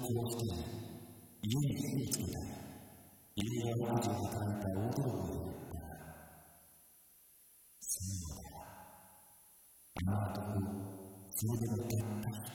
を一人、家に火をつけた。いろいろ悪事を働いた大泥棒を言ったら、そうだ。あの男、それでもたった一